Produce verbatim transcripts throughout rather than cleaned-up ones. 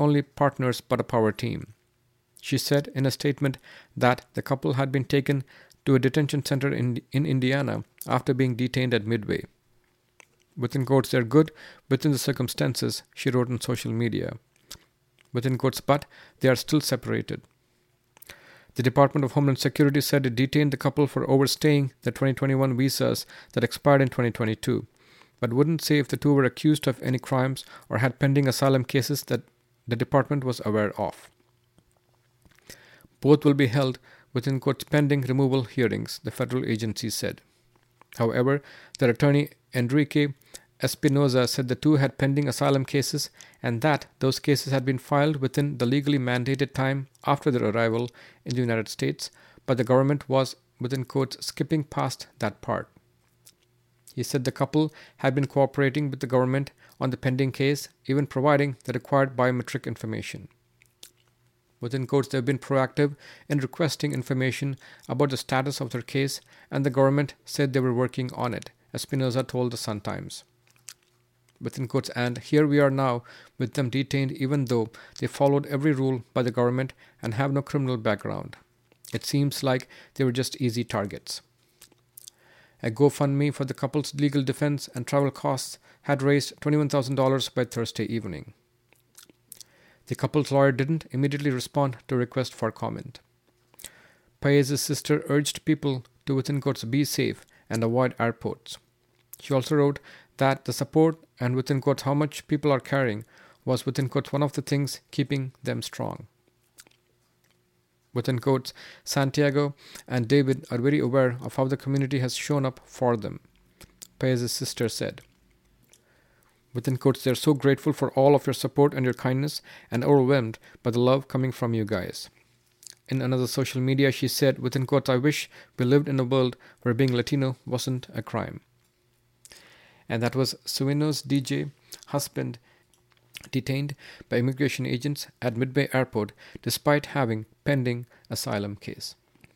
only partners but a power team. She said in a statement that the couple had been taken to a detention center in, in Indiana after being detained at Midway. Within quotes, they're good within the circumstances, she wrote on social media. Within quotes, but they are still separated. The Department of Homeland Security said it detained the couple for overstaying the twenty twenty-one visas that expired in twenty twenty-two, but wouldn't say if the two were accused of any crimes or had pending asylum cases that the department was aware of. Both will be held within quotes pending removal hearings, the federal agency said. However, their attorney Enrique Espinoza said the two had pending asylum cases and that those cases had been filed within the legally mandated time after their arrival in the United States, but the government was, within quotes, skipping past that part. He said the couple had been cooperating with the government on the pending case, even providing the required biometric information. Within quotes, they have been proactive in requesting information about the status of their case, and the government said they were working on it, Espinoza told the Sun-Times. Within quotes, and here we are now with them detained even though they followed every rule by the government and have no criminal background. It seems like they were just easy targets. A GoFundMe for the couple's legal defense and travel costs had raised twenty-one thousand dollars by Thursday evening. The couple's lawyer didn't immediately respond to a request for comment. Paez's sister urged people to, within quotes, be safe and avoid airports. She also wrote that the support and, within quotes, how much people are carrying was, within quotes, one of the things keeping them strong. Within quotes, Santiago and David are very aware of how the community has shown up for them, Paez's sister said. Within quotes, they're so grateful for all of your support and your kindness and overwhelmed by the love coming from you guys. In another social media, she said, within quotes, I wish we lived in a world where being Latino wasn't a crime. And that was Sueno's D J husband detained by immigration agents at Midway Airport despite having pending asylum case.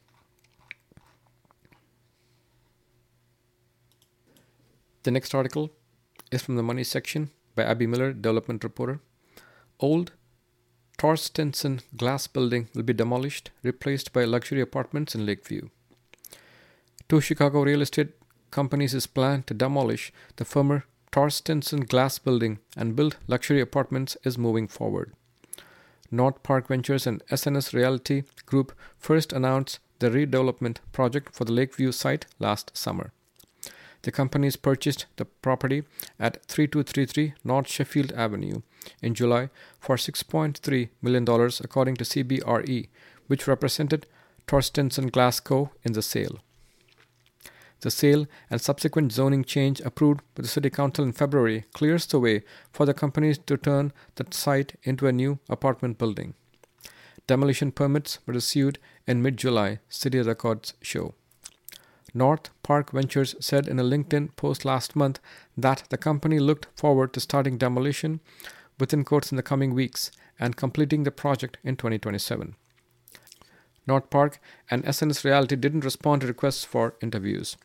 The next article is from the Money section by Abby Miller, development reporter. Old Torstenson glass building will be demolished, replaced by luxury apartments in Lakeview. Two Chicago real estate companies' plan to demolish the former Torstenson glass building and build luxury apartments is moving forward. North Park Ventures and S N S Realty Group first announced the redevelopment project for the Lakeview site last summer. The companies purchased the property at thirty-two thirty-three North Sheffield Avenue in July for six point three million dollars according to C B R E, which represented Torstenson Glass Co. in the sale. The sale and subsequent zoning change approved by the City Council in February clears the way for the companies to turn the site into a new apartment building. Demolition permits were issued in mid-July, city records show. North Park Ventures said in a LinkedIn post last month that the company looked forward to starting demolition within quotes in the coming weeks and completing the project in twenty twenty-seven. North Park and S N S Realty didn't respond to requests for interviews.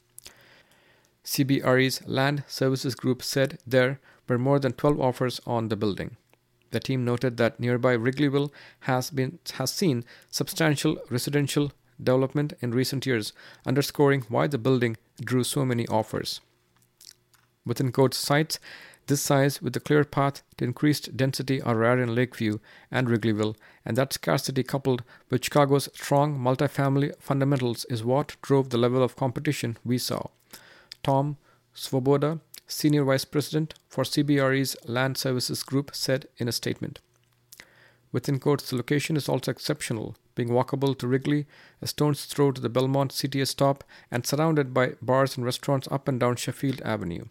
C B R E's Land Services Group said there were more than twelve offers on the building. The team noted that nearby Wrigleyville has been has seen substantial residential development in recent years, underscoring why the building drew so many offers. Within quotes, sites this size with a clear path to increased density are rare in Lakeview and Wrigleyville, and that scarcity coupled with Chicago's strong multifamily fundamentals is what drove the level of competition we saw. Tom Svoboda, Senior Vice President for C B R E's Land Services Group, said in a statement. Within quotes, the location is also exceptional, being walkable to Wrigley, a stone's throw to the Belmont C T S stop, and surrounded by bars and restaurants up and down Sheffield Avenue.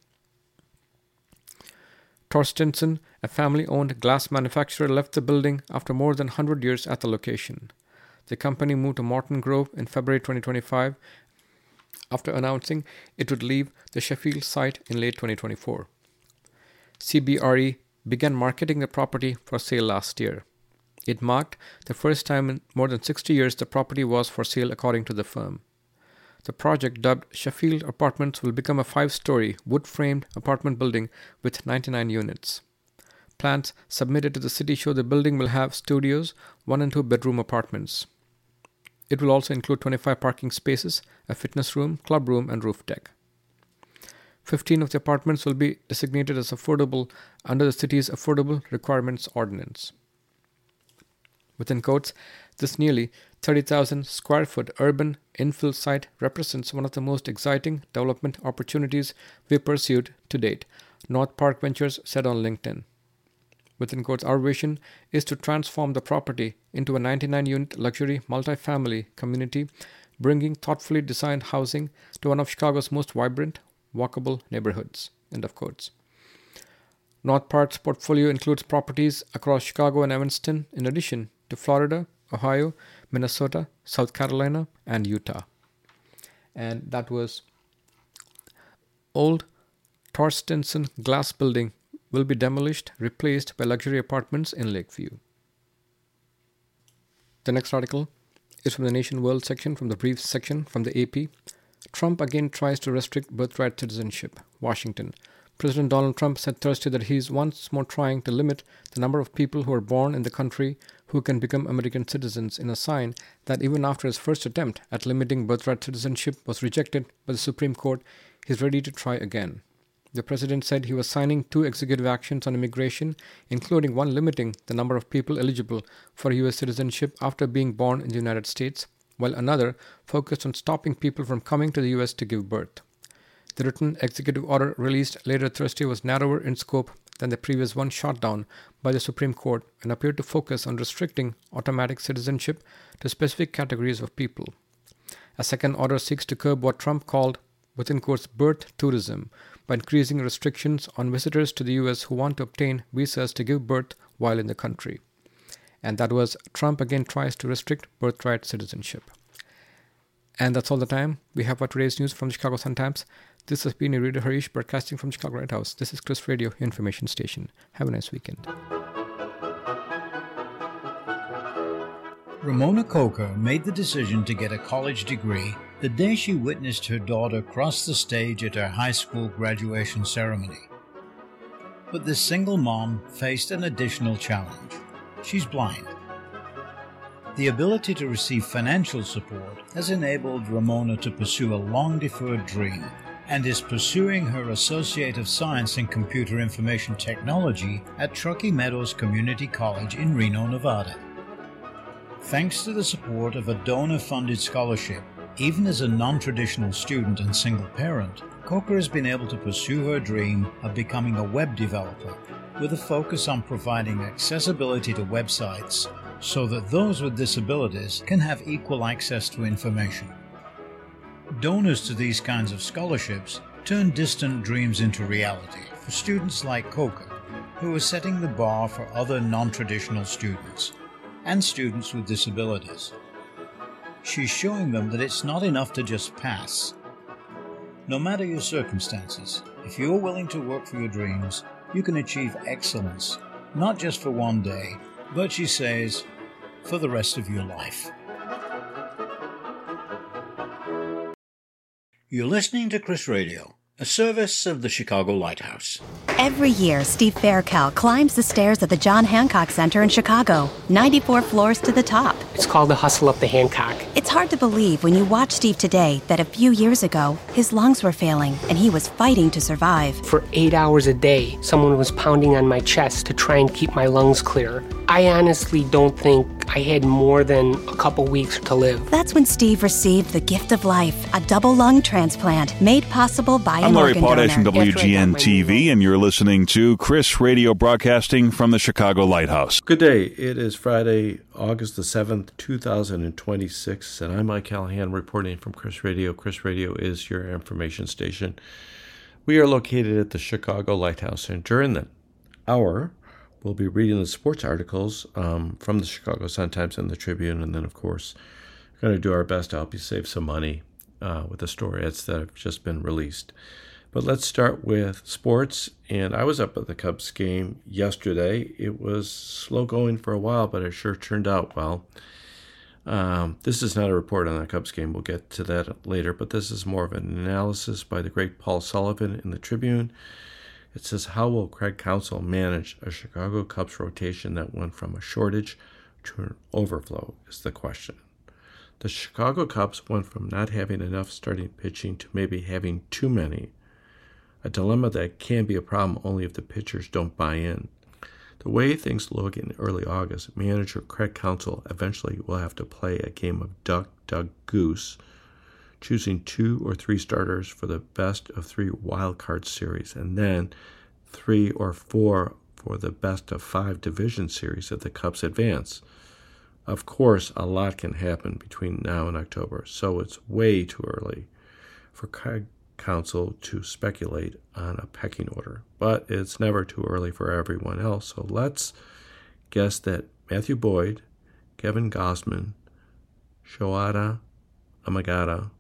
Torstenson, a family-owned glass manufacturer, left the building after more than one hundred years at the location. The company moved to Morton Grove in February twenty twenty-five after announcing it would leave the Sheffield site in late twenty twenty-four. C B R E began marketing the property for sale last year. It marked the first time in more than sixty years the property was for sale, according to the firm. The project, dubbed Sheffield Apartments, will become a five-story, wood-framed apartment building with ninety-nine units. Plans submitted to the city show the building will have studios, one and two bedroom apartments. It will also include twenty-five parking spaces, a fitness room, club room, and roof deck. fifteen of the apartments will be designated as affordable under the city's Affordable Requirements Ordinance. Within quotes, this nearly thirty thousand square foot urban infill site represents one of the most exciting development opportunities we've pursued to date, North Park Ventures said on LinkedIn. Within quotes, our vision is to transform the property into a ninety-nine unit luxury multifamily community, bringing thoughtfully designed housing to one of Chicago's most vibrant, walkable neighborhoods. End of quotes. North Park's portfolio includes properties across Chicago and Evanston, in addition to Florida, Ohio, Minnesota, South Carolina, and Utah. And that was Old Torstenson Glass Building will be demolished, replaced by luxury apartments in Lakeview. The next article is from the Nation World section, from the brief section from the A P. Trump again tries to restrict birthright citizenship. Washington. President Donald Trump said Thursday that he is once more trying to limit the number of people who are born in the country who can become American citizens, in a sign that even after his first attempt at limiting birthright citizenship was rejected by the Supreme Court, he is ready to try again. The president said he was signing two executive actions on immigration, including one limiting the number of people eligible for U S citizenship after being born in the United States, while another focused on stopping people from coming to the U S to give birth. The written executive order released later Thursday was narrower in scope than the previous one shot down by the Supreme Court and appeared to focus on restricting automatic citizenship to specific categories of people. A second order seeks to curb what Trump called, within quotes, birth tourism, by increasing restrictions on visitors to the U S who want to obtain visas to give birth while in the country. And that was Trump again tries to restrict birthright citizenship. And that's all the time we have for today's news from the Chicago Sun-Times. This has been Reader Harish broadcasting from Chicago Lighthouse. This is Chris Radio, your information station. Have a nice weekend. Ramona Coker made the decision to get a college degree the day she witnessed her daughter cross the stage at her high school graduation ceremony. But this single mom faced an additional challenge. She's blind. The ability to receive financial support has enabled Ramona to pursue a long-deferred dream and is pursuing her Associate of Science in Computer Information Technology at Truckee Meadows Community College in Reno, Nevada. Thanks to the support of a donor-funded scholarship, even as a non-traditional student and single parent, Coker has been able to pursue her dream of becoming a web developer with a focus on providing accessibility to websites so that those with disabilities can have equal access to information. Donors to these kinds of scholarships turn distant dreams into reality for students like Coker, who are setting the bar for other non-traditional students and students with disabilities. She's showing them that it's not enough to just pass. No matter your circumstances, if you're willing to work for your dreams, you can achieve excellence, not just for one day, but, she says, for the rest of your life. You're listening to Chris Radio, a service of the Chicago Lighthouse. Every year, Steve Faircal climbs the stairs at the John Hancock Center in Chicago, ninety-four floors to the top. It's called the Hustle Up the Hancock. It's hard to believe when you watch Steve today that a few years ago, his lungs were failing and he was fighting to survive. For eight hours a day, someone was pounding on my chest to try and keep my lungs clear. I honestly don't think I had more than a couple weeks to live. That's when Steve received the gift of life, a double lung transplant made possible by I'm an Larry organ Potash from donor. W G N T V, and you're listening to Chris Radio broadcasting from the Chicago Lighthouse. Good day. It is Friday, August the seventh, two thousand twenty-six, and I'm Mike Callahan reporting from Chris Radio. Chris Radio is your information station. We are located at the Chicago Lighthouse, and during the hour, we'll be reading the sports articles um, from the Chicago Sun-Times and the Tribune, and then, of course, we're going to do our best to help you save some money uh, with the story ads that have just been released. But let's start with sports, and I was up at the Cubs game yesterday. It was slow going for a while, but it sure turned out well. Um, this is not a report on the Cubs game. We'll get to that later, but this is more of an analysis by the great Paul Sullivan in the Tribune. It says, how will Craig Counsell manage a Chicago Cubs rotation that went from a shortage to an overflow is the question. The Chicago Cubs went from not having enough starting pitching to maybe having too many, a dilemma that can be a problem only if the pitchers don't buy in. The way things look in early August, manager Craig Counsell eventually will have to play a game of duck, duck, goose, choosing two or three starters for the best of three wild card series, and then three or four for the best of five division series if the Cubs advance. Of course, a lot can happen between now and October, so it's way too early for Craig Counsell to speculate on a pecking order. But it's never too early for everyone else, so let's guess that Matthew Boyd, Kevin Gausman, Shohei Yamagata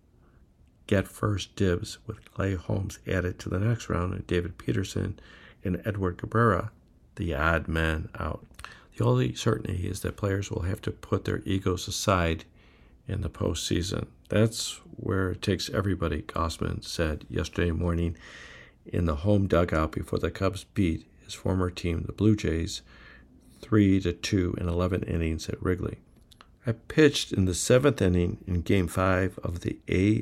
get first dibs with Clay Holmes added to the next round and David Peterson and Edward Cabrera, the odd man out. The only certainty is that players will have to put their egos aside in the postseason. That's where it takes everybody, Gausman said yesterday morning in the home dugout before the Cubs beat his former team, the Blue Jays, three to two in eleven innings at Wrigley. I pitched in the seventh inning in Game five of the A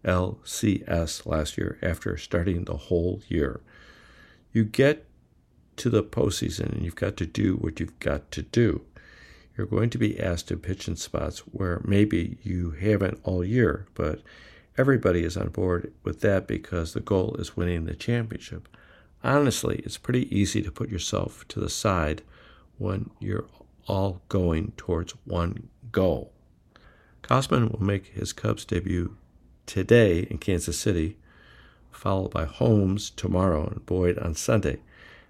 L C S last year after starting the whole year. You get to the postseason and you've got to do what you've got to do. You're going to be asked to pitch in spots where maybe you haven't all year, but everybody is on board with that because the goal is winning the championship. Honestly, it's pretty easy to put yourself to the side when you're all going towards one goal. Gausman will make his Cubs debut today in Kansas City, followed by Holmes tomorrow and Boyd on Sunday.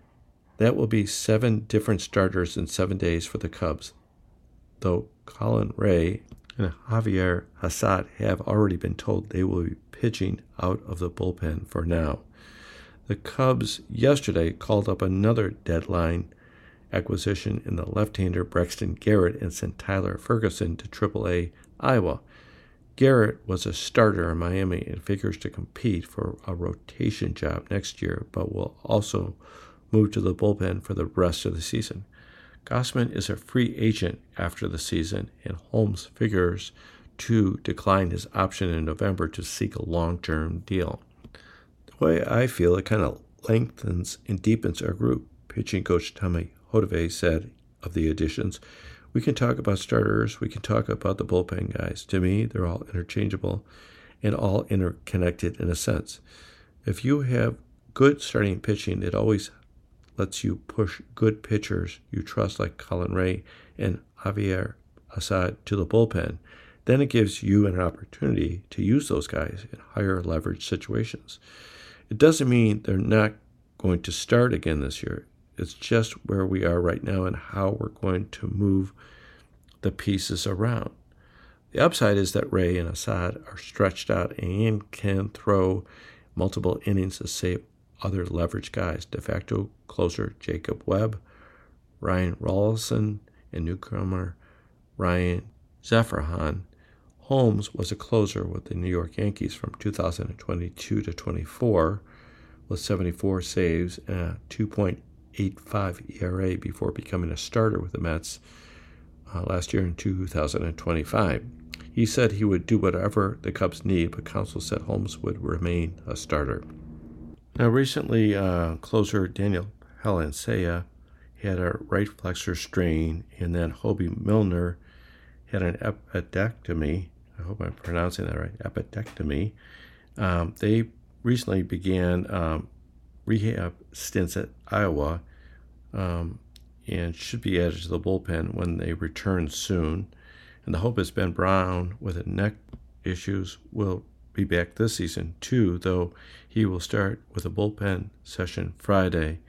That will be seven different starters in seven days for the Cubs, though Colin Ray and Javier Assad have already been told they will be pitching out of the bullpen for now. The Cubs yesterday called up another deadline acquisition in the left-hander Braxton Garrett and sent Tyler Ferguson to triple A Iowa. Garrett was a starter in Miami and figures to compete for a rotation job next year, but will also move to the bullpen for the rest of the season. Gausman is a free agent after the season, and Holmes figures to decline his option in November to seek a long-term deal. The way I feel, it kind of lengthens and deepens our group. Pitching coach Tommy Hodeve said of the additions, "We can talk about starters, we can talk about the bullpen guys. To me, they're all interchangeable and all interconnected in a sense. If you have good starting pitching, it always lets you push good pitchers you trust like Colin Ray and Javier Assad to the bullpen. Then it gives you an opportunity to use those guys in higher leverage situations. It doesn't mean they're not going to start again this year. It's just where we are right now and how we're going to move the pieces around. The upside is that Ray and Assad are stretched out and can throw multiple innings to save other leverage guys. De facto closer Jacob Webb, Ryan Rolison, and newcomer Ryan Zefrahan. Holmes was a closer with the New York Yankees from two thousand twenty-two to twenty-four with seventy-four saves and a two point eight five E R A before becoming a starter with the Mets uh, last year in two thousand twenty-five. He said he would do whatever the Cubs need, but Counsell said Holmes would remain a starter. Now, recently, uh, closer Daniel Halencia had a right flexor strain, and then Hobie Milner had an appendectomy. I hope I'm pronouncing that right, appendectomy. Um, they recently began um, rehab stints at Iowa um, and should be added to the bullpen when they return soon. And the hope is Ben Brown, with neck issues, will be back this season too, though he will start with a bullpen session Friday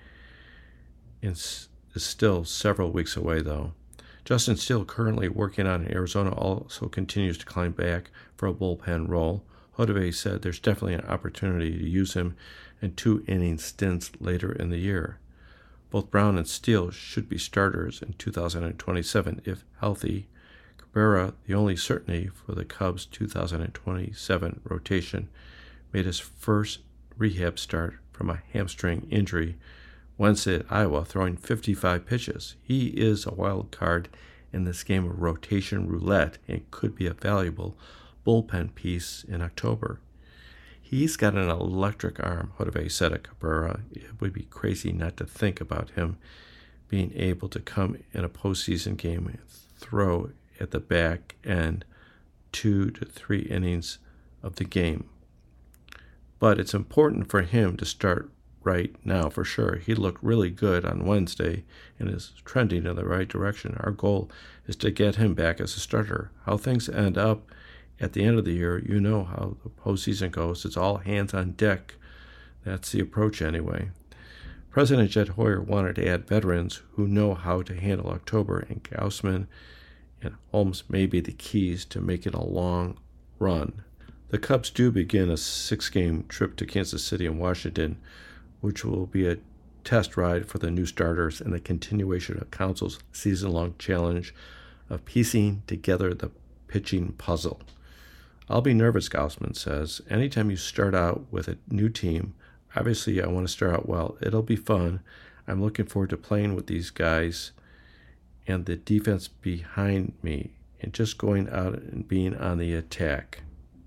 and is still several weeks away, though. Justin Steele, currently working on in Arizona, also continues to climb back for a bullpen role. Hodeve said there's definitely an opportunity to use him in two inning stints later in the year. Both Brown and Steele should be starters in two thousand twenty-seven if healthy. Cabrera, the only certainty for the Cubs' two thousand twenty-seven rotation, made his first rehab start from a hamstring injury Wednesday at Iowa, throwing fifty-five pitches. He is a wild card in this game of rotation roulette and could be a valuable bullpen piece in October. He's got an electric arm, Jodve said at Cabrera. It would be crazy not to think about him being able to come in a postseason game and throw at the back end two to three innings of the game. But it's important for him to start right now for sure. He looked really good on Wednesday and is trending in the right direction. Our goal is to get him back as a starter. How things end up at the end of the year, you know how the postseason goes. It's all hands on deck. That's the approach anyway. President Jed Hoyer wanted to add veterans who know how to handle October, and Gausman and Holmes may be the keys to making a long run. The Cubs do begin a six-game trip to Kansas City and Washington, which will be a test ride for the new starters and the continuation of Council's season-long challenge of piecing together the pitching puzzle. I'll be nervous, Gausman says. Anytime you start out with a new team, obviously I want to start out well. It'll be fun. I'm looking forward to playing with these guys and the defense behind me and just going out and being on the attack.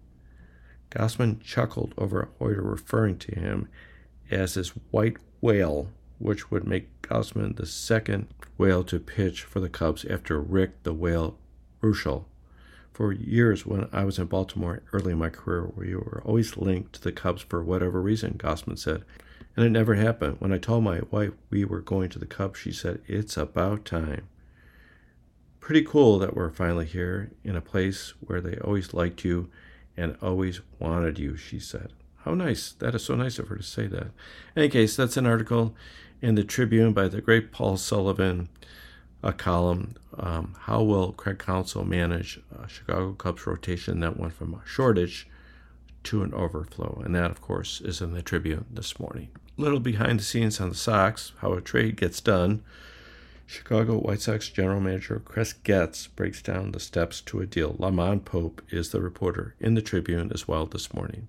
Gausman chuckled over Hoyer referring to him as his white whale, which would make Gausman the second whale to pitch for the Cubs after Rick the Whale Ruschel. For years when I was in Baltimore early in my career, we were always linked to the Cubs for whatever reason, Gausman said. And it never happened. When I told my wife we were going to the Cubs, she said, "It's about time." Pretty cool that we're finally here in a place where they always liked you and always wanted you, she said. How nice. That is so nice of her to say that. In any case, that's an article in the Tribune by the great Paul Sullivan, a column, um, how will Craig Counsell manage a Chicago Cubs rotation that went from a shortage to an overflow? And that, of course, is in the Tribune this morning. Little behind the scenes on the Sox, how a trade gets done. Chicago White Sox general manager Chris Getz breaks down the steps to a deal. Lamont Pope is the reporter in the Tribune as well this morning.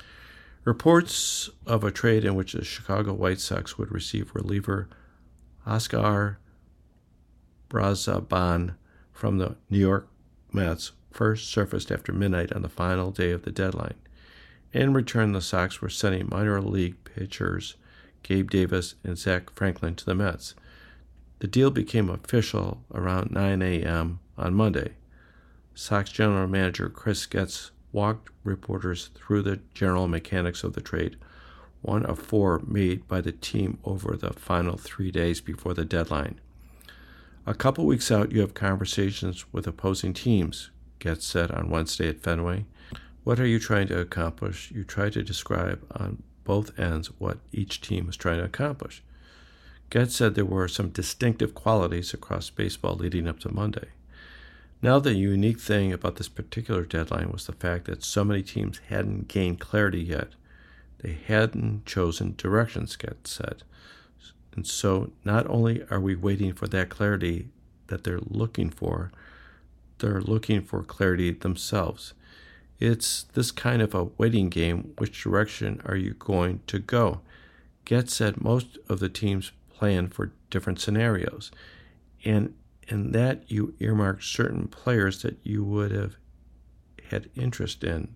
Reports of a trade in which the Chicago White Sox would receive reliever Oscar Brazaban from the New York Mets first surfaced after midnight on the final day of the deadline. In return, the Sox were sending minor league pitchers Gabe Davis and Zach Franklin to the Mets. The deal became official around nine a.m. on Monday. Sox general manager Chris Getz walked reporters through the general mechanics of the trade, one of four made by the team over the final three days before the deadline. A couple weeks out, you have conversations with opposing teams, Getz said on Wednesday at Fenway. What are you trying to accomplish? You try to describe on both ends what each team is trying to accomplish. Getz said there were some distinctive qualities across baseball leading up to Monday. Now, the unique thing about this particular deadline was the fact that so many teams hadn't gained clarity yet. They hadn't chosen directions, Getz said. And so not only are we waiting for that clarity that they're looking for, they're looking for clarity themselves. It's this kind of a waiting game. Which direction are you going to go? Getz said most of the teams plan for different scenarios. And in that you earmark certain players that you would have had interest in.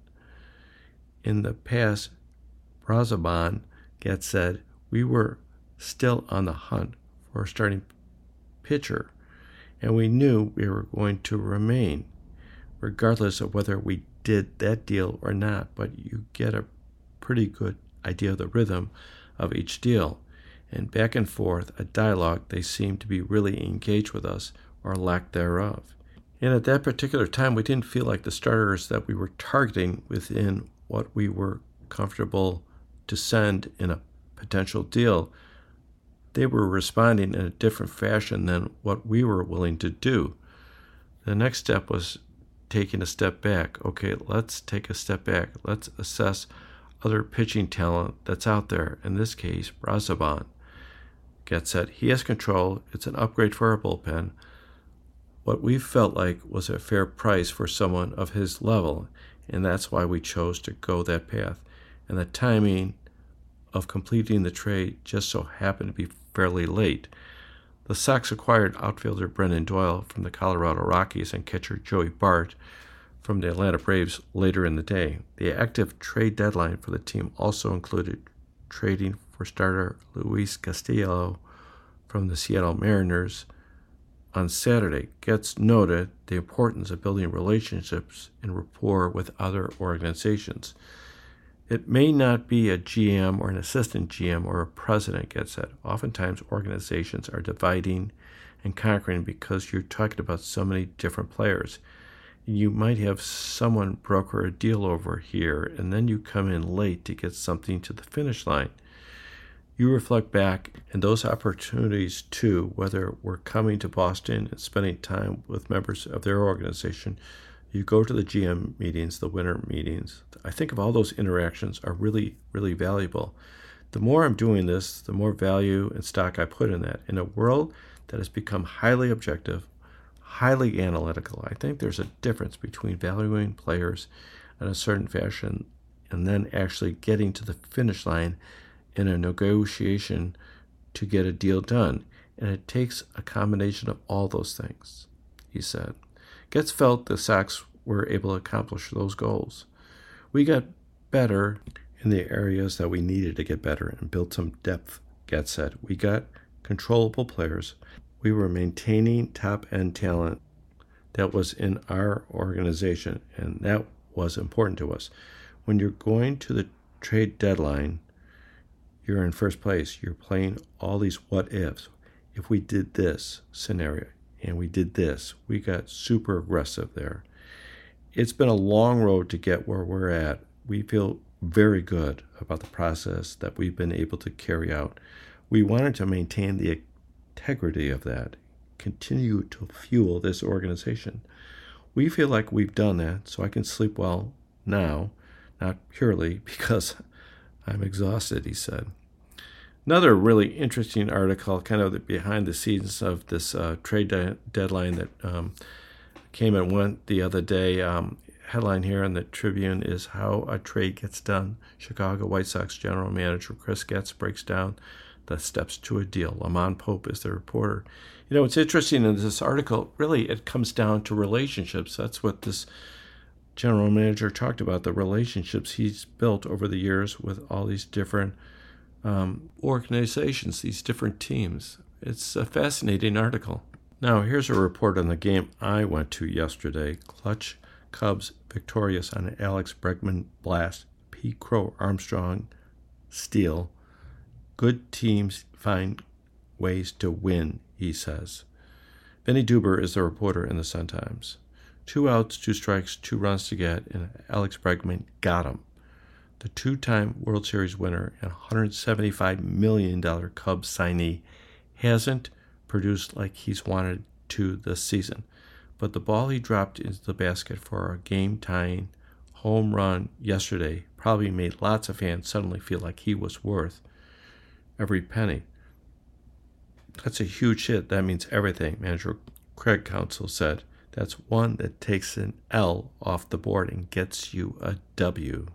In the past, Brazaban, Getz said, we were still on the hunt for a starting pitcher, and we knew we were going to remain, regardless of whether we did that deal or not. But you get a pretty good idea of the rhythm of each deal, and back and forth, a dialogue. They seemed to be really engaged with us, or lack thereof. And at that particular time, we didn't feel like the starters that we were targeting within what we were comfortable to send in a potential deal. They were responding in a different fashion than what we were willing to do. The next step was taking a step back. Okay, let's take a step back. Let's assess other pitching talent that's out there. In this case, Brazaban. Getz said, he has control. It's an upgrade for our bullpen. What we felt like was a fair price for someone of his level, and that's why we chose to go that path. And the timing of completing the trade just so happened to be fairly late. The Sox acquired outfielder Brendan Doyle from the Colorado Rockies and catcher Joey Bart from the Atlanta Braves later in the day. The active trade deadline for the team also included trading for starter Luis Castillo from the Seattle Mariners on Saturday. Getz noted the importance of building relationships and rapport with other organizations. It may not be a G M or an assistant G M or a president, Getz said. Oftentimes organizations are dividing and conquering because you're talking about so many different players. You might have someone broker a deal over here, and then you come in late to get something to the finish line. You reflect back, and those opportunities too, whether we're coming to Boston and spending time with members of their organization, you go to the G M meetings, the winter meetings. I think of all those interactions are really, really valuable. The more I'm doing this, the more value and stock I put in that. In a world that has become highly objective, highly analytical, I think there's a difference between valuing players in a certain fashion and then actually getting to the finish line in a negotiation to get a deal done. And it takes a combination of all those things, he said. Getz felt the Sox were able to accomplish those goals. We got better in the areas that we needed to get better and built some depth, Getz said. We got controllable players. We were maintaining top-end talent that was in our organization, and that was important to us. When you're going to the trade deadline, you're in first place. You're playing all these what-ifs. If we did this scenario and we did this, we got super aggressive there. It's been a long road to get where we're at. We feel very good about the process that we've been able to carry out. We wanted to maintain the integrity of that, continue to fuel this organization. We feel like we've done that, so I can sleep well now, not purely because I'm exhausted, he said. Another really interesting article, kind of the behind the scenes of this uh, trade de- deadline that um, came and went the other day. Um, headline here in the Tribune is How a Trade Gets Done. Chicago White Sox general manager Chris Getz breaks down the steps to a deal. Lamont Pope is the reporter. You know, it's interesting in this article, really it comes down to relationships. That's what this general manager talked about, the relationships he's built over the years with all these different um, organizations, these different teams. It's a fascinating article. Now, here's a report on the game I went to yesterday. Clutch Cubs victorious on an Alex Bregman blast. P. Crow Armstrong steal. Good teams find ways to win, he says. Benny Duber is the reporter in the Sun-Times. Two outs, two strikes, two runs to get, and Alex Bregman got him. The two-time World Series winner and one hundred seventy-five million dollars Cubs signee hasn't produced like he's wanted to this season, but the ball he dropped into the basket for a game-tying home run yesterday probably made lots of fans suddenly feel like he was worth every penny. That's a huge hit. That means everything, manager Craig Counsell said. That's one that takes an L off the board and gets you a W.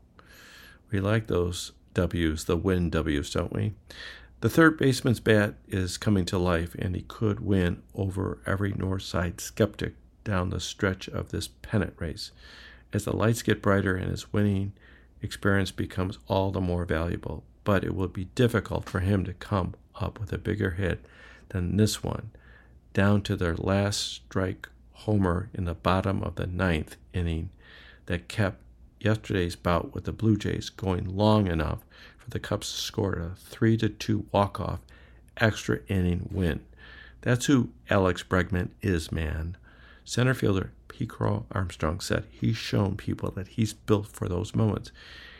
We like those W's, the win W's, don't we? The third baseman's bat is coming to life, and he could win over every Northside skeptic down the stretch of this pennant race. As the lights get brighter and his winning experience becomes all the more valuable, but it will be difficult for him to come up with a bigger hit than this one, down to their last strike homer in the bottom of the ninth inning that kept yesterday's bout with the Blue Jays going long enough for the Cubs to score a three to two walk-off extra inning win. That's who Alex Bregman is, man. Center fielder P. Crow Armstrong said he's shown people that he's built for those moments.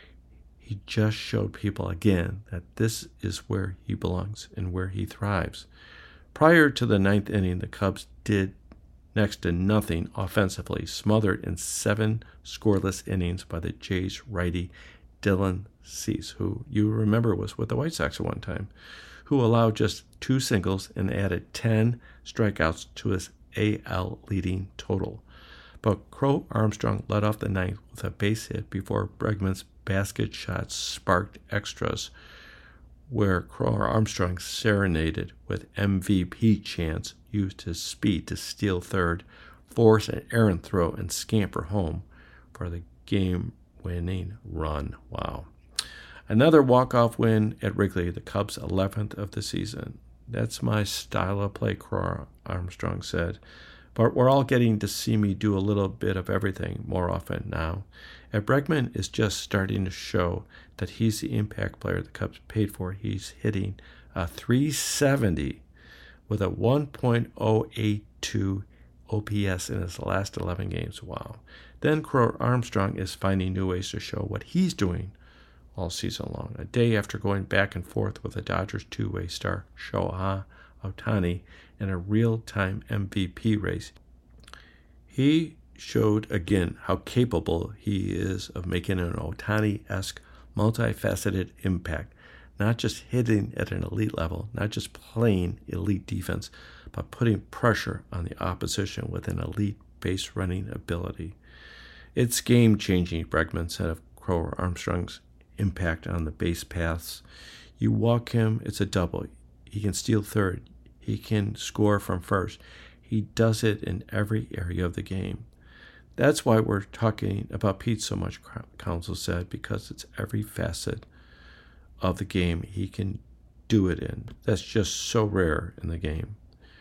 He just showed people again that this is where he belongs and where he thrives. Prior to the ninth inning, the Cubs did next to nothing offensively, smothered in seven scoreless innings by the Jays righty Dylan Cease, who you remember was with the White Sox at one time, who allowed just two singles and added ten strikeouts to his A L leading total. But Crow Armstrong led off the ninth with a base hit before Bregman's basket shots sparked extras. where Crow Armstrong serenaded with M V P chants, used his speed to steal third, force an errant throw, and scamper home for the game-winning run. Wow. Another walk-off win at Wrigley, the Cubs' eleventh of the season. That's my style of play, Crow Armstrong said. But we're all getting to see me do a little bit of everything more often now. And Bregman is just starting to show that he's the impact player the Cubs paid for. He's hitting a three seventy with a one point oh eight two O P S in his last eleven games. Wow. Then Crow Armstrong is finding new ways to show what he's doing all season long. A day after going back and forth with the Dodgers two-way star Shohei Ohtani in a real-time M V P race, he showed again how capable he is of making an Ohtani-esque, multifaceted impact, not just hitting at an elite level, not just playing elite defense, but putting pressure on the opposition with an elite base-running ability. It's game-changing, Bregman said of Crow Armstrong's impact on the base paths. You walk him, it's a double. He can steal third. He can score from first. He does it in every area of the game. That's why we're talking about Pete so much, Counsell said, because it's every facet of the game he can do it in. That's just so rare in the game.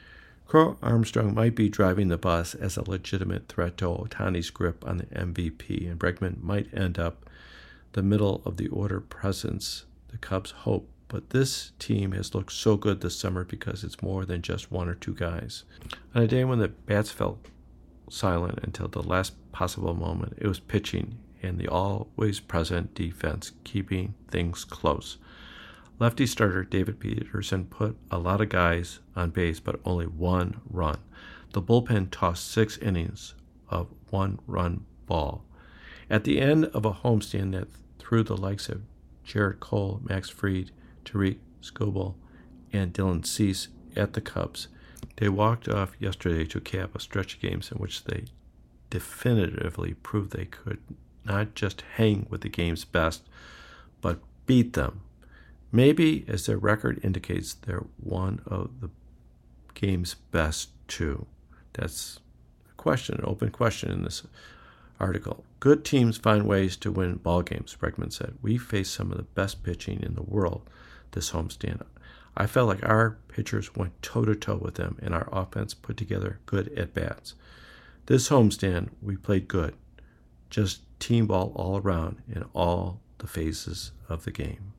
Crow Armstrong might be driving the bus as a legitimate threat to Ohtani's grip on the M V P, and Bregman might end up the middle of the order presence the Cubs hope. But this team has looked so good this summer because it's more than just one or two guys. On a day when the bats felt silent until the last possible moment, it was pitching and the always-present defense keeping things close. Lefty starter David Peterson put a lot of guys on base, but only one run. The bullpen tossed six innings of one-run ball. At the end of a homestand that threw the likes of Jarrett Cole, Max Fried, Tariq Skubal, and Dylan Cease at the Cubs, they walked off yesterday to cap a stretch of games in which they definitively proved they could not just hang with the game's best, but beat them. Maybe, as their record indicates, they're one of the game's best too. That's a question, an open question in this article. Good teams find ways to win ball games, Bregman said. We faced some of the best pitching in the world this homestand. I felt like our pitchers went toe-to-toe with them, and our offense put together good at-bats. This homestand, we played good. Just team ball all around in all the phases of the game.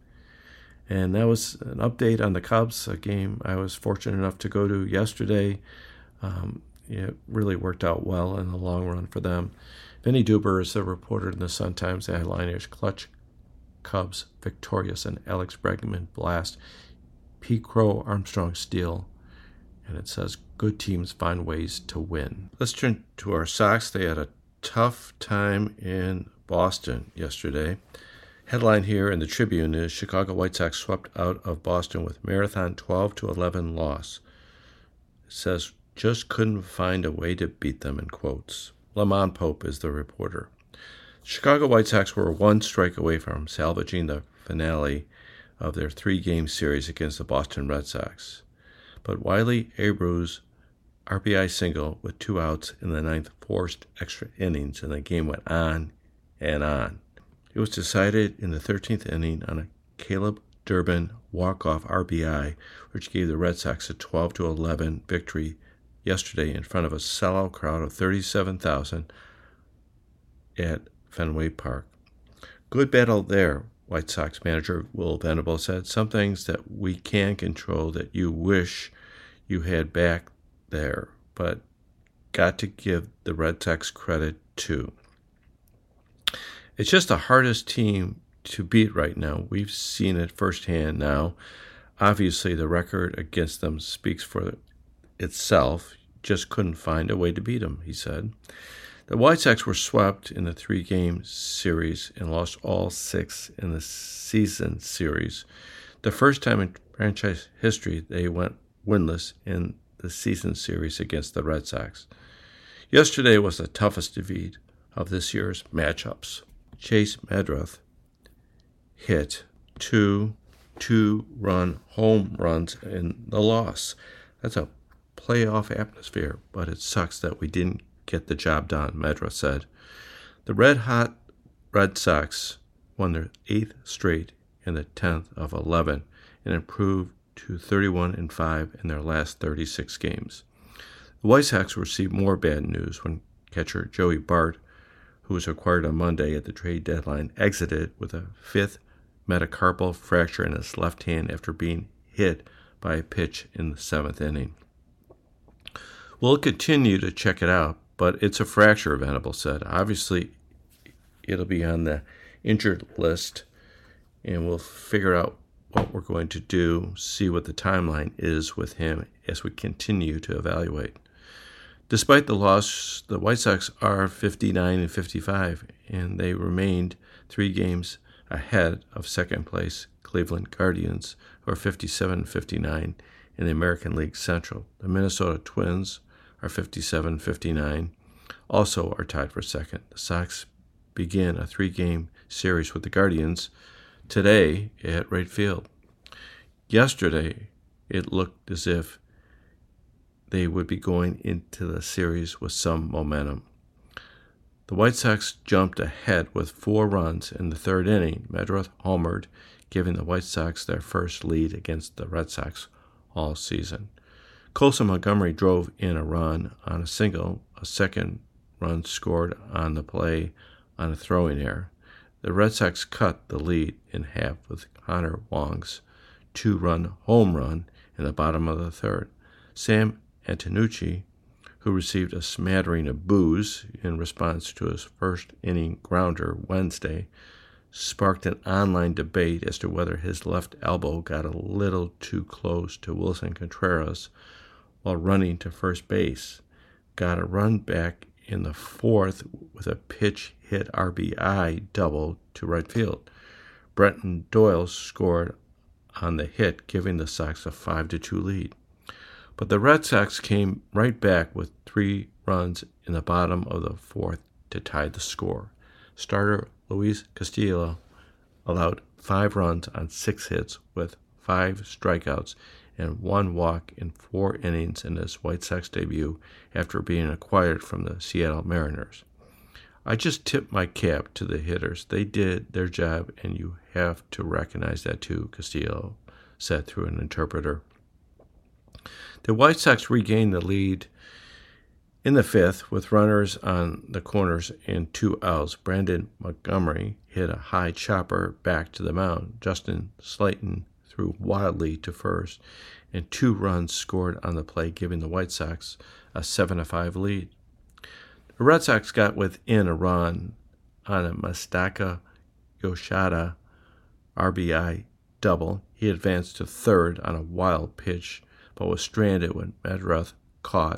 And that was an update on the Cubs, a game I was fortunate enough to go to yesterday. Um, it really worked out well in the long run for them. Vinny Duber is the reporter in the Sun-Times. The headline is Clutch Cubs Victorious and Alex Bregman Blast. P. Crow Armstrong Steal. And it says, good teams find ways to win. Let's turn to our Sox. They had a tough time in Boston yesterday. Headline here in the Tribune is Chicago White Sox swept out of Boston with marathon twelve to eleven loss. It says, just couldn't find a way to beat them, in quotes. Lamont Pope is the reporter. Chicago White Sox were one strike away from salvaging the finale of their three-game series against the Boston Red Sox. But Wiley Abreu's R B I single with two outs in the ninth forced extra innings, and the game went on and on. It was decided in the thirteenth inning on a Caleb Durbin walk-off R B I, which gave the Red Sox a twelve to eleven victory yesterday in front of a sellout crowd of thirty-seven thousand at Fenway Park. Good battle there, White Sox manager Will Venable said. Some things that we can control that you wish you had back there, but got to give the Red Sox credit too. It's just the hardest team to beat right now. We've seen it firsthand now. Obviously, the record against them speaks for itself. Just couldn't find a way to beat them, he said. The White Sox were swept in the three-game series and lost all six in the season series. The first time in franchise history they went winless in the season series against the Red Sox. Yesterday was the toughest defeat of this year's matchups. Chase Medrath hit two two-run home runs in the loss. That's a playoff atmosphere, but it sucks that we didn't get the job done, Medrath said. The red-hot Red Sox won their eighth straight and the tenth of eleven and improved to thirty-one and five in their last thirty-six games. The White Sox received more bad news when catcher Joey Bart, who was acquired on Monday at the trade deadline, exited with a fifth metacarpal fracture in his left hand after being hit by a pitch in the seventh inning. We'll continue to check it out, but it's a fracture, Venable said. Obviously, it'll be on the injured list, and we'll figure out what we're going to do, see what the timeline is with him as we continue to evaluate. Despite the loss, the White Sox are fifty-nine and fifty-five, and they remained three games ahead of second place Cleveland Guardians, who are fifty-seven and fifty-nine in the American League Central. The Minnesota Twins are fifty-seven and fifty-nine, also are tied for second. The Sox begin a three-game series with the Guardians today at Wright Field. Yesterday, it looked as if they would be going into the series with some momentum. The White Sox jumped ahead with four runs in the third inning. Medrath homered, giving the White Sox their first lead against the Red Sox all season. Colson Montgomery drove in a run on a single, a second run scored on the play on a throwing error. The Red Sox cut the lead in half with Connor Wong's two-run home run in the bottom of the third. Sam Antonucci, who received a smattering of boos in response to his first inning grounder Wednesday, sparked an online debate as to whether his left elbow got a little too close to Wilson Contreras while running to first base, got a run back in the fourth with a pitch hit R B I double to right field. Brenton Doyle scored on the hit, giving the Sox a five to two lead. But the Red Sox came right back with three runs in the bottom of the fourth to tie the score. Starter Luis Castillo allowed five runs on six hits with five strikeouts and one walk in four innings in his White Sox debut after being acquired from the Seattle Mariners. I just tip my cap to the hitters. They did their job, and you have to recognize that too, Castillo said through an interpreter. The White Sox regained the lead in the fifth with runners on the corners and two outs. Brandon Montgomery hit a high chopper back to the mound. Justin Slayton threw wildly to first, and two runs scored on the play, giving the White Sox a seven to five lead. The Red Sox got within a run on a Masataka Yoshida R B I double. He advanced to third on a wild pitch, but was stranded when Medrath caught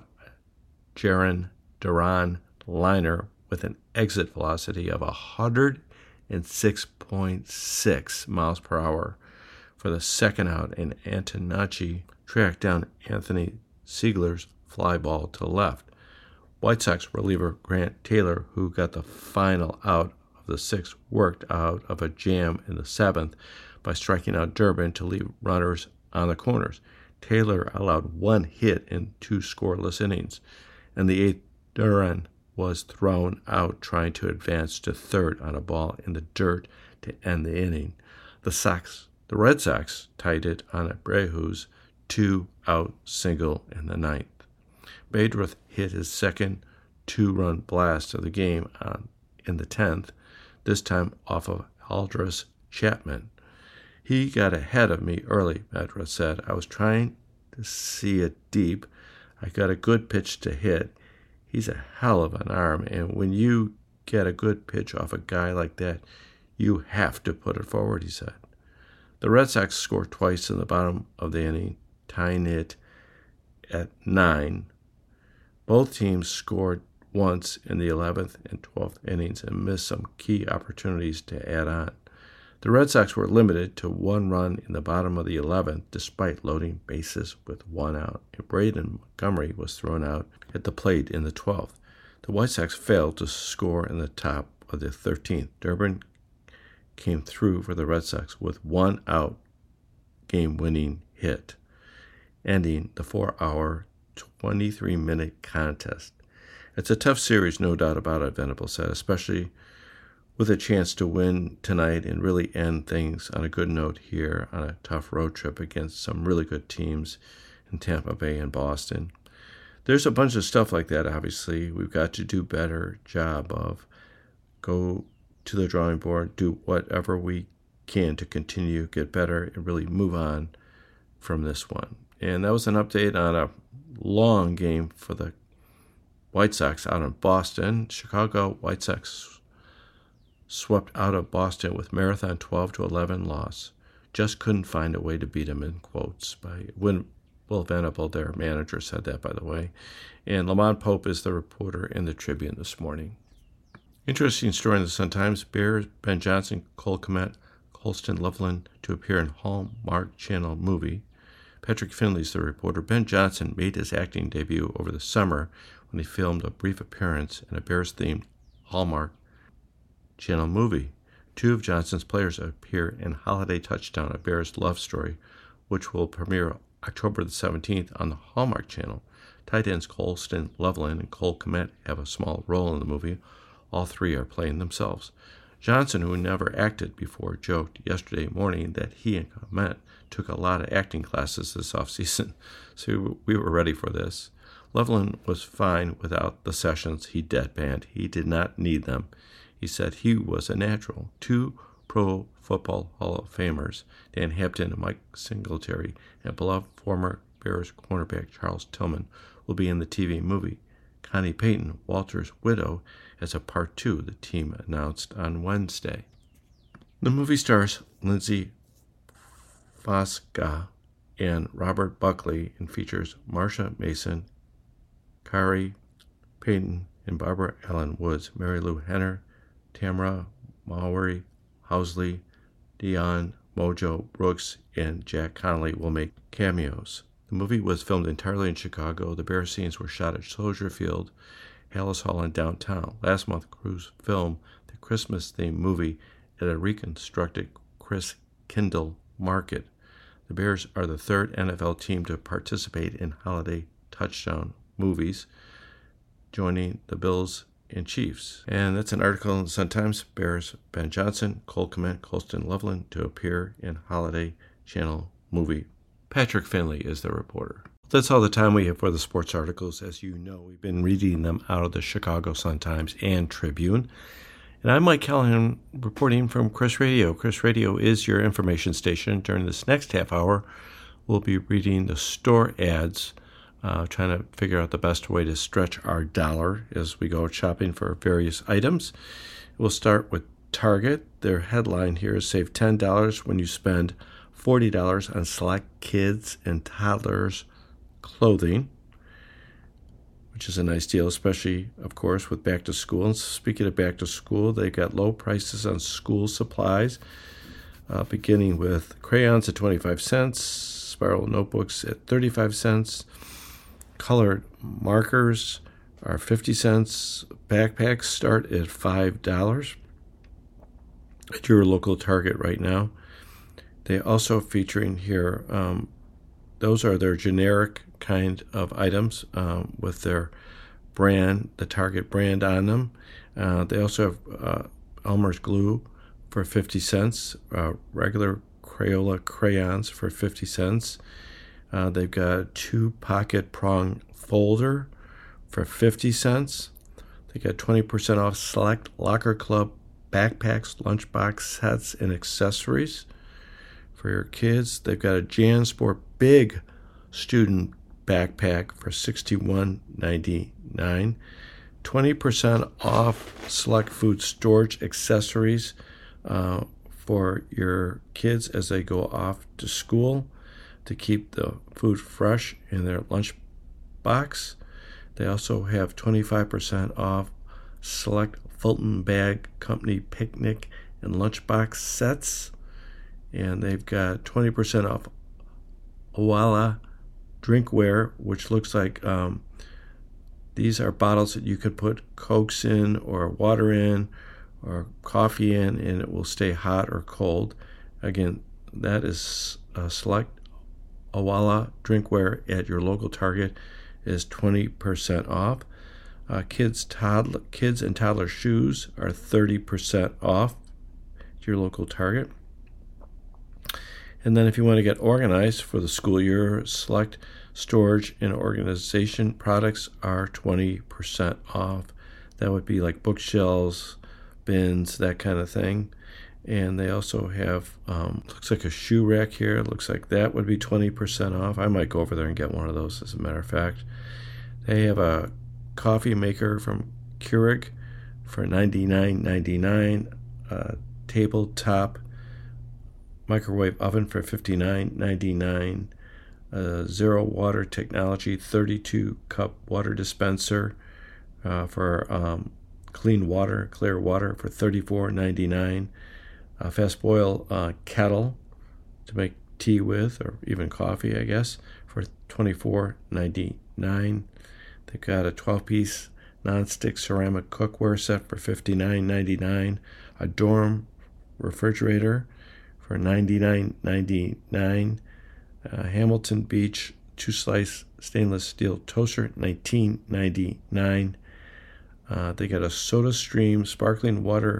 Jarren Duran liner with an exit velocity of one hundred six point six miles per hour for the second out, and Antonucci tracked down Anthony Siegler's fly ball to the left. White Sox reliever Grant Taylor, who got the final out of the sixth, worked out of a jam in the seventh by striking out Durbin to leave runners on the corners. Taylor allowed one hit in two scoreless innings. In the eighth, Duran was thrown out trying to advance to third on a ball in the dirt to end the inning. The Sox, the Red Sox tied it on Abreu's two-out single in the ninth. Medrath hit his second two-run blast of the game on, in the tenth, this time off of Aldris Chapman. He got ahead of me early, Medrath said. I was trying to see it deep. I got a good pitch to hit. He's a hell of an arm, and when you get a good pitch off a guy like that, you have to put it forward, he said. The Red Sox scored twice in the bottom of the inning, tying it at nine. Both teams scored once in the eleventh and twelfth innings and missed some key opportunities to add on. The Red Sox were limited to one run in the bottom of the eleventh despite loading bases with one out, and Braden Montgomery was thrown out at the plate in the twelfth. The White Sox failed to score in the top of the thirteenth. Durbin came through for the Red Sox with one out game-winning hit, ending the four-hour, twenty-three-minute contest. It's a tough series, no doubt about it, Venable said, especially with a chance to win tonight and really end things on a good note here on a tough road trip against some really good teams in Tampa Bay and Boston. There's a bunch of stuff like that, obviously. We've got to do a better job of go to the drawing board, do whatever we can to continue, get better, and really move on from this one. And that was an update on a long game for the White Sox out in Boston. Chicago White Sox swept out of Boston with Marathon twelve to eleven loss. Just couldn't find a way to beat them, in quotes, by when Will Venable, their manager, said that, by the way. And Lamont Pope is the reporter in the Tribune this morning. Interesting story in the Sun-Times. Bears, Ben Johnson, Cole Kmet, Colston Loveland to appear in Hallmark Channel movie. Patrick Finley's the reporter. Ben Johnson made his acting debut over the summer when he filmed a brief appearance in a Bears-themed Hallmark Channel movie. Two of Johnson's players appear in Holiday Touchdown, a Bears love story, which will premiere October the seventeenth on the Hallmark Channel. Tight ends Colston Loveland and Cole Kmet have a small role in the movie. All three are playing themselves. Johnson, who never acted before, joked yesterday morning that he and Kmet took a lot of acting classes this offseason, so we were ready for this. Loveland was fine without the sessions he deadpanned. He did not need them. He said he was a natural. Two Pro Football Hall of Famers, Dan Hampton and Mike Singletary, and beloved former Bears cornerback Charles Tillman, will be in the T V movie. Connie Payton, Walter's widow, as a part two, the team announced on Wednesday. The movie stars Lindsay Fosca and Robert Buckley and features Marsha Mason, Kari Payton, and Barbara Allen Woods. Mary Lou Henner, Tamara Mowry, Housley, Dion Mojo Brooks, and Jack Connolly will make cameos. The movie was filmed entirely in Chicago. The Bear scenes were shot at Soldier Field, Hallis Hall, and downtown. Last month, crews filmed the Christmas-themed movie at a reconstructed Chris Kindle Market. The Bears are the third N F L team to participate in holiday touchdown movies, joining the Bills and Chiefs. And that's an article in the Sun-Times. Bears Ben Johnson, Cole Kmet, Colston Loveland to appear in Holiday Channel movie. Patrick Finley is the reporter. That's all the time we have for the sports articles. As you know, we've been reading them out of the Chicago Sun-Times and Tribune. And I'm Mike Callahan reporting from Chris Radio. Chris Radio is your information station. During this next half hour, we'll be reading the store ads, uh, trying to figure out the best way to stretch our dollar as we go shopping for various items. We'll start with Target. Their headline here is save ten dollars when you spend forty dollars on select kids and toddlers clothing, which is a nice deal, especially, of course, with back to school. And speaking of back to school, they got low prices on school supplies, uh, beginning with crayons at twenty-five cents, spiral notebooks at thirty-five cents, colored markers are fifty cents, backpacks start at five dollars at your local Target right now. They also featuring here, um, those are their generic kind of items um, with their brand, the Target brand on them. Uh, they also have uh, Elmer's glue for fifty cents, uh, regular Crayola crayons for fifty cents. Uh, they've got a two pocket prong folder for fifty cents. They got twenty percent off select Locker Club backpacks, lunchbox sets, and accessories for your kids. They've got a JanSport big student backpack for sixty-one ninety-nine. twenty percent off select food storage accessories uh, for your kids as they go off to school to keep the food fresh in their lunch box. They also have twenty-five percent off select Fulton Bag Company picnic and lunchbox sets. And they've got twenty percent off Owala drinkware, which looks like um, these are bottles that you could put Cokes in or water in or coffee in, and it will stay hot or cold. Again, that is uh, select Owala drinkware at your local Target is twenty percent off. Uh, kids, toddler, kids and toddler shoes are thirty percent off at your local Target. And then if you want to get organized for the school year, select storage and organization products are twenty percent off. That would be like bookshelves, bins, that kind of thing. And they also have, um, looks like a shoe rack here. It looks like that would be twenty percent off. I might go over there and get one of those, as a matter of fact. They have a coffee maker from Keurig for ninety-nine ninety-nine. A tabletop microwave oven for fifty-nine ninety-nine. A zero water technology thirty-two cup water dispenser uh, for um, clean water, clear water for thirty-four ninety-nine. A fast boil uh, kettle to make tea with, or even coffee, I guess, for twenty-four ninety-nine. They've got a twelve-piece nonstick ceramic cookware set for fifty-nine ninety-nine. A dorm refrigerator for ninety-nine ninety-nine. Uh, Hamilton Beach two-slice stainless steel toaster, nineteen ninety-nine. Uh, they got a SodaStream sparkling water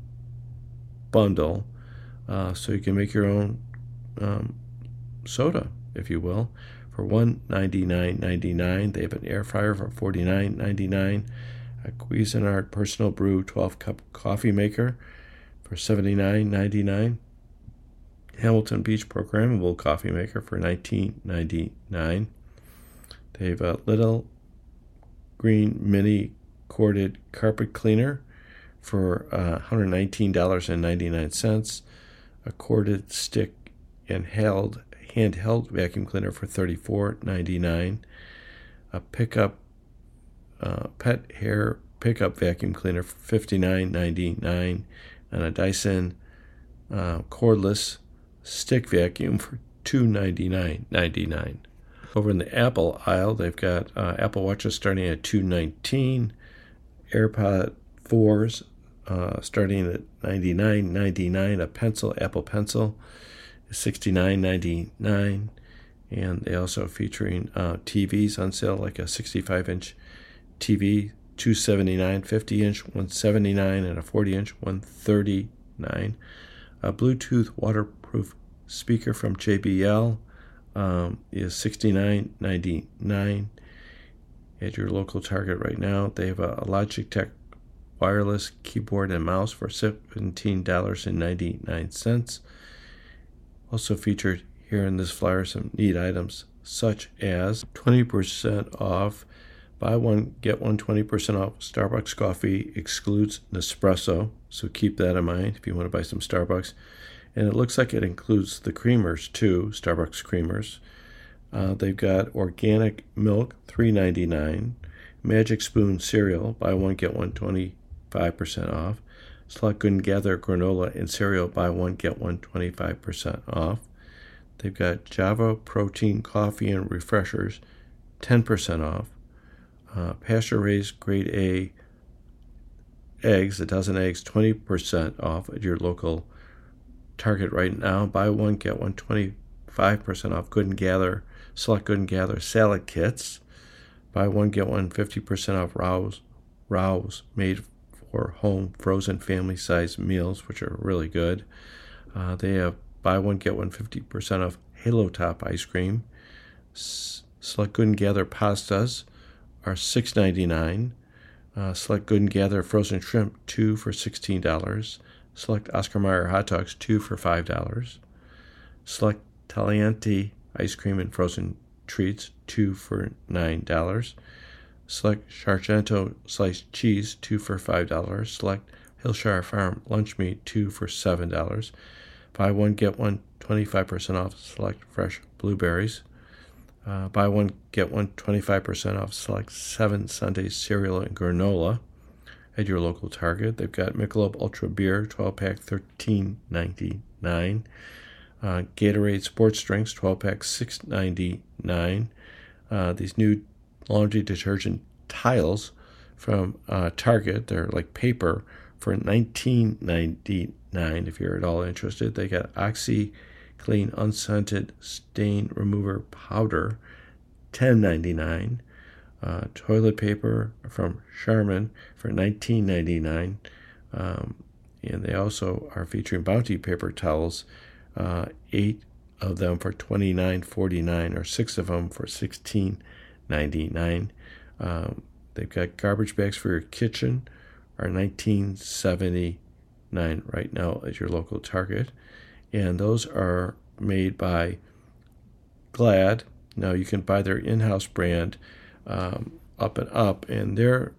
bundle, uh, so you can make your own um, soda, if you will, for one ninety-nine ninety-nine. They have an air fryer for forty-nine ninety-nine. A Cuisinart personal brew twelve cup coffee maker for seventy-nine ninety-nine. Hamilton Beach programmable coffee maker for nineteen ninety-nine. They have a Little Green mini corded carpet cleaner for uh, one hundred nineteen ninety-nine. A corded stick and held handheld vacuum cleaner for thirty-four ninety-nine. A pickup uh, pet hair pickup vacuum cleaner for fifty-nine ninety-nine, and a Dyson uh, cordless stick vacuum for two ninety-nine ninety-nine. Over in the Apple aisle, they've got uh, Apple Watches starting at two nineteen, AirPod fours uh, starting at ninety-nine ninety-nine. A pencil, Apple Pencil, is sixty-nine ninety-nine, and they also featuring uh, T Vs on sale, like a sixty-five inch T V, two seventy-nine, fifty inch, one seventy-nine, and a forty inch, one thirty-nine. A Bluetooth waterproof speaker from J B L um, is sixty-nine ninety-nine at your local Target right now. They have a, a Logitech wireless keyboard and mouse for seventeen ninety-nine. Also featured here in this flyer some neat items such as twenty percent off, buy one, get one twenty percent off. Starbucks coffee excludes Nespresso, so keep that in mind if you want to buy some Starbucks. And it looks like it includes the creamers too, Starbucks creamers. Uh, they've got organic milk, three ninety-nine. Magic Spoon cereal, buy one, get one twenty-five percent off. Select Good and Gather granola and cereal, buy one, get one twenty-five percent off. They've got Java protein coffee and refreshers, ten percent off. Uh, pasture-raised grade A eggs, a dozen eggs, twenty percent off at your local Target right now. Buy one, get one twenty-five percent off. Good and Gather, select Good and Gather salad kits. Buy one, get one fifty percent off Rouse, Rouse made for home frozen family-sized meals, which are really good. Uh, they have buy one, get one fifty percent off Halo Top ice cream. S- select Good and Gather pastas are six ninety-nine. Uh, select Good and Gather frozen shrimp, two for sixteen dollars. Select Oscar Mayer hot dogs, two for five dollars. Select Taliante ice cream and frozen treats, two for nine dollars. Select Sargento sliced cheese, two for five dollars. Select Hillshire Farm lunch meat, two for seven dollars. Buy one, get one twenty-five percent off. Select fresh blueberries. Uh, buy one, get one twenty-five percent off. Select seven Sundays cereal and granola at your local Target. They've got Michelob Ultra Beer, twelve pack, thirteen ninety-nine. Uh, Gatorade Sports Drinks, twelve pack, six ninety-nine. Uh, these new laundry detergent tiles from uh, Target, they're like paper, for nineteen ninety-nine if you're at all interested. They got OxyClean Clean Unscented Stain Remover Powder, ten ninety-nine. Uh, toilet paper from Charmin for nineteen ninety-nine. Um, and they also are featuring Bounty paper towels, uh, eight of them for twenty-nine forty-nine, or six of them for sixteen ninety-nine. Um, they've got garbage bags for your kitchen, are nineteen seventy-nine right now at your local Target. And those are made by Glad. Now you can buy their in-house brand, um, Up and Up, and their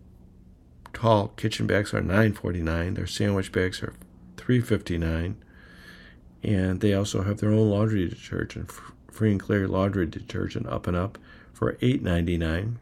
tall kitchen bags are nine forty-nine. Their sandwich bags are three fifty-nine. And they also have their own laundry detergent, Free and Clear laundry detergent, Up and Up, for eight ninety-nine.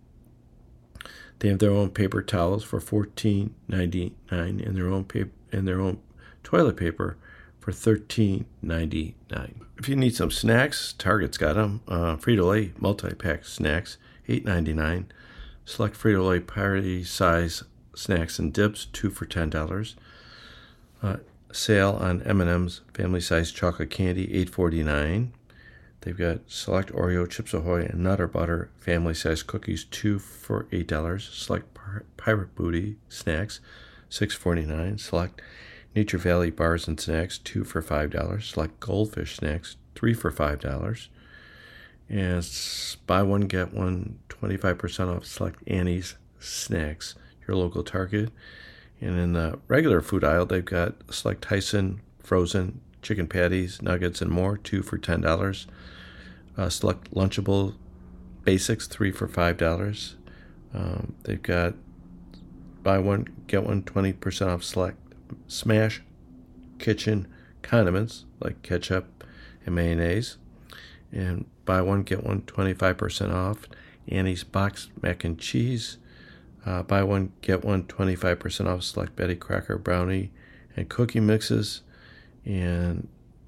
They have their own paper towels for fourteen ninety-nine, and their own paper and their own toilet paper for thirteen ninety-nine. If you need some snacks, Target's got them. Uh, Frito-Lay multi-pack snacks, eight ninety-nine. Select Frito-Lay party size snacks and dips, two for ten dollars. Uh, sale on M and M's family size chocolate candy, eight forty-nine. They've got select Oreo, Chips Ahoy, and Nutter Butter family size cookies, two for eight dollars. Select Pirate Booty snacks, six forty-nine. Select Nature Valley bars and snacks, two for five dollars. Select Goldfish snacks, three for five dollars. And buy one, get one, twenty-five percent off. Select Annie's snacks, your local Target. And in the regular food aisle, they've got select Tyson frozen chicken patties, nuggets, and more, two for ten dollars. Uh, select Lunchable Basics, three for five dollars. Um, they've got buy one, get one, twenty percent off. Select Smash Kitchen condiments like ketchup and mayonnaise. And buy one, get one, twenty-five percent off. Annie's Boxed Mac and Cheese. Uh, buy one, get one, twenty-five percent off. Select Betty Crocker brownie and cookie mixes. And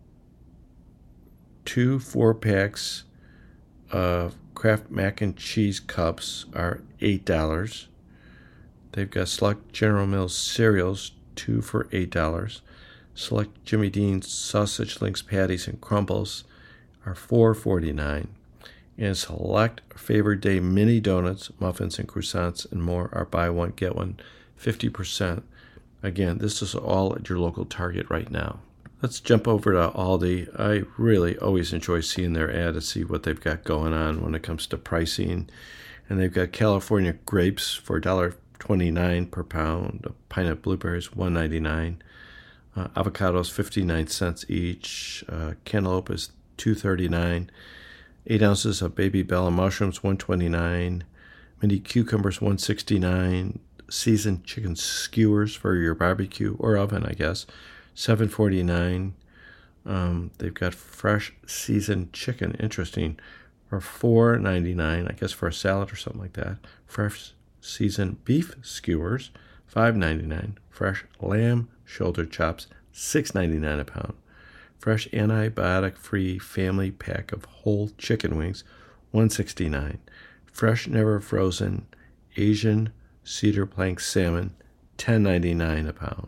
two four packs of Kraft Mac and Cheese cups are eight dollars. They've got select General Mills cereals, two for eight dollars. Select Jimmy Dean's sausage links, patties, and crumbles are four forty-nine. And select Favorite Day mini donuts, muffins, and croissants, and more are buy one, get one, fifty percent. Again, this is all at your local Target right now. Let's jump over to Aldi. I really always enjoy seeing their ad to see what they've got going on when it comes to pricing. And they've got California grapes for one dollar twenty-nine per pound. A pint of blueberries, one ninety-nine. Uh, avocados, fifty-nine cents each. Uh, cantaloupe is two thirty-nine. Eight ounces of Baby Bella mushrooms, one twenty-nine. Mini cucumbers, one sixty-nine. Seasoned chicken skewers for your barbecue or oven, I guess, seven forty-nine. Um, they've got fresh seasoned chicken, interesting, for four ninety-nine. I guess for a salad or something like that. Fresh seasoned beef skewers, five ninety-nine. Fresh lamb shoulder chops, six ninety-nine a pound. Fresh antibiotic-free family pack of whole chicken wings, one sixty-nine. Fresh, never frozen Asian cedar plank salmon, ten ninety-nine a pound.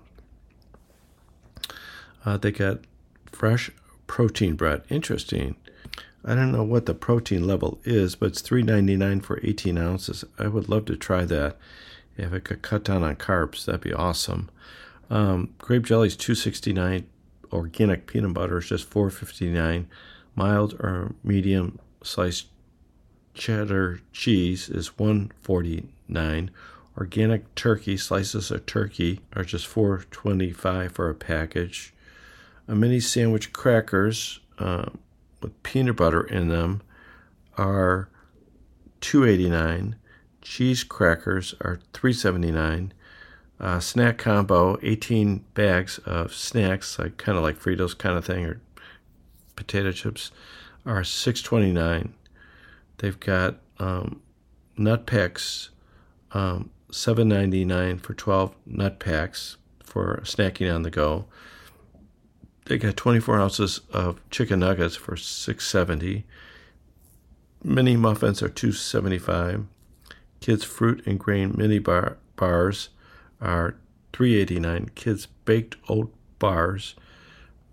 Uh, they got fresh protein bread. Interesting. I don't know what the protein level is, but it's three ninety-nine for eighteen ounces. I would love to try that. If I could cut down on carbs, that'd be awesome. Um, grape jelly is two sixty-nine. Organic peanut butter is just four fifty-nine. Mild or medium sliced cheddar cheese is one forty-nine. Organic turkey slices of turkey are just four twenty-five for a package. A mini sandwich crackers uh, with peanut butter in them are two eighty-nine. Cheese crackers are three seventy-nine. Uh, snack combo, eighteen bags of snacks, like kind of like Fritos kind of thing, or potato chips, are six twenty-nine. They've got um, nut packs, um, seven ninety-nine for twelve nut packs for snacking on the go. They got twenty-four ounces of chicken nuggets for six seventy. Mini muffins are two seventy-five. Kids fruit and grain mini bar bars are three eighty-nine. Kids baked oat bars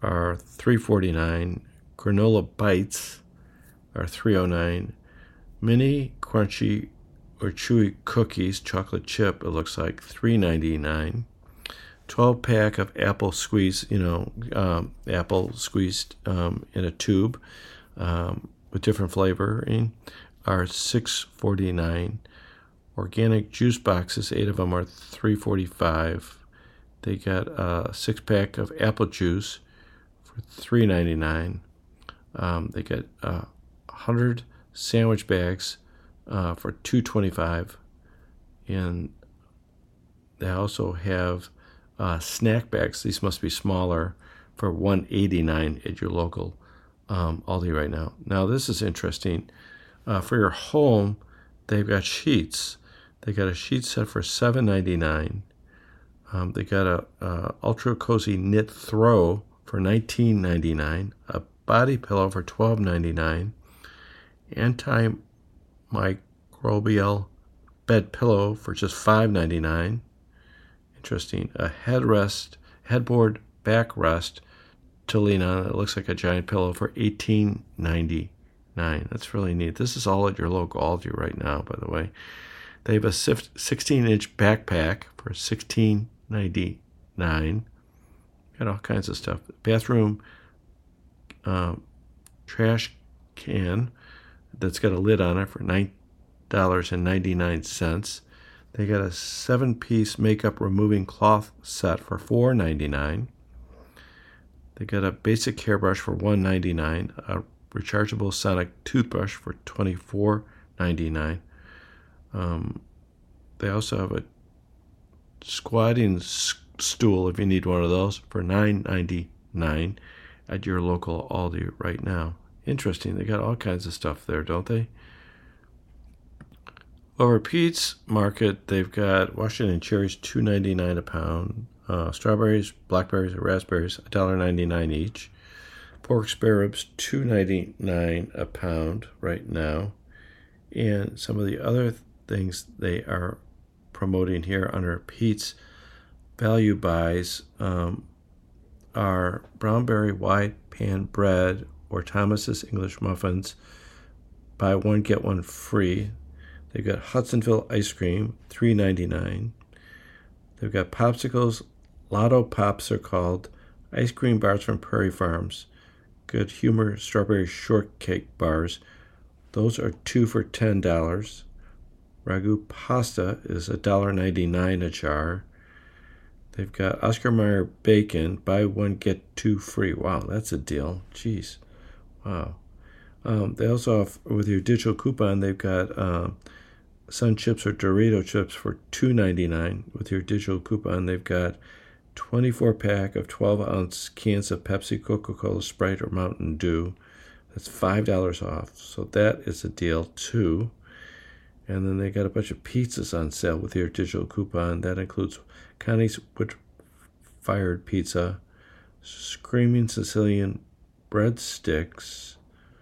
are three forty-nine. Granola Bites are three oh nine. Mini Crunchy or Chewy Cookies, chocolate chip, it looks like three ninety-nine. twelve pack of apple squeeze, you know, um, apple squeezed um, in a tube um, with different flavoring are six forty-nine. Organic juice boxes, eight of them are three forty-five. They got a six pack of apple juice for three ninety-nine. Um, they got uh, one hundred sandwich bags uh, for two twenty-five, and they also have uh, snack bags. These must be smaller for one eighty-nine at your local um, Aldi right now. Now this is interesting. Uh, for your home, they've got sheets. They got a sheet set for seven ninety-nine. Um, they got a, a ultra cozy knit throw for nineteen ninety-nine. A body pillow for twelve ninety-nine. Antimicrobial bed pillow for just five ninety-nine. Interesting. A headrest, headboard backrest to lean on. It looks like a giant pillow for eighteen ninety-nine. That's really neat. This is all at your local Aldi right now, by the way. They have a sixteen-inch backpack for sixteen ninety-nine. Got all kinds of stuff. Bathroom um, trash can that's got a lid on it for nine dollars and ninety-nine cents. They got a seven-piece makeup removing cloth set for four ninety-nine. They got a basic hairbrush for one ninety-nine. A rechargeable sonic toothbrush for twenty-four ninety-nine. Um, they also have a squatting s- stool if you need one of those for nine ninety-nine at your local Aldi right now. Interesting. They got all kinds of stuff there, don't they? Over at Pete's Market, they've got Washington cherries, two ninety-nine a pound. Uh, strawberries, blackberries, or raspberries, one dollar ninety-nine each. Pork spare ribs, two ninety-nine a pound right now. And some of the other th- things they are promoting here under Pete's value buys um, are Brownberry wide pan bread or Thomas's English muffins. Buy one, get one free. They've got Hudsonville ice cream, three ninety-nine. They've got popsicles, Lotto Pops are called, ice cream bars from Prairie Farms. Good Humor strawberry shortcake bars. Those are two for ten dollars. Ragu pasta is one dollar ninety-nine a jar. They've got Oscar Mayer bacon, buy one, get two free. Wow, that's a deal. Jeez. Wow. Um, they also have, with your digital coupon, they've got uh, Sun Chips or Dorito chips for two ninety-nine. With your digital coupon, they've got twenty-four pack of twelve ounce cans of Pepsi, Coca-Cola, Sprite, or Mountain Dew. That's five dollars off. So that is a deal, too. And then they got a bunch of pizzas on sale with your digital coupon. That includes Connie's Wood-Fired Pizza, Screaming Sicilian Breadsticks,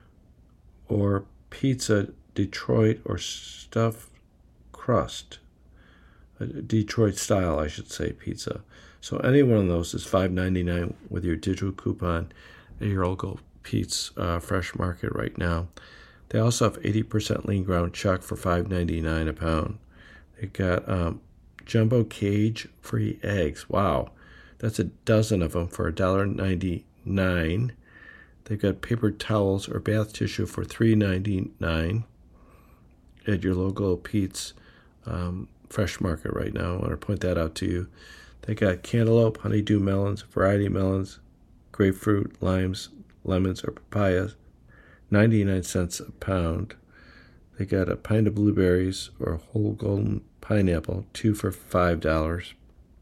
or Pizza Detroit or Stuffed Crust. Detroit style, I should say, pizza. So any one of those is five ninety-nine with your digital coupon at your local Pete's uh, Fresh Market right now. They also have eighty percent lean ground chuck for five ninety-nine a pound. They got um, jumbo cage free eggs. Wow, that's a dozen of them for one dollar ninety-nine. They've got paper towels or bath tissue for three ninety-nine at your local Pete's um, Fresh Market right now. I want to point that out to you. They got cantaloupe, honeydew melons, variety melons, grapefruit, limes, lemons, or papayas, ninety-nine cents a pound. They got a pint of blueberries or whole golden pineapple, two for five dollars.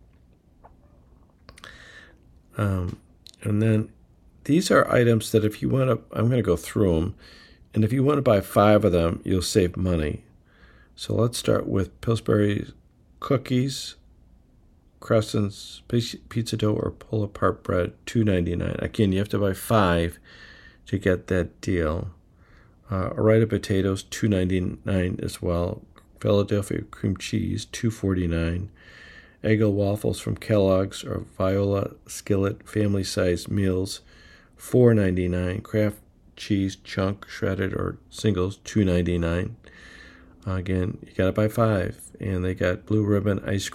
Um, and then these are items that if you want to, I'm going to go through them, and if you want to buy five of them, you'll save money. So let's start with Pillsbury cookies, Crescent's pizza dough, or pull-apart bread, two ninety-nine. Again, you have to buy five to get that deal. Uh, Ore-Ida potatoes, two ninety-nine as well. Philadelphia cream cheese, two forty-nine. Eggo waffles from Kellogg's or Viola Skillet family-sized meals, four ninety-nine. Kraft cheese chunk, shredded or singles, two ninety-nine. Uh, again, you got to buy five. And they got Blue Ribbon ice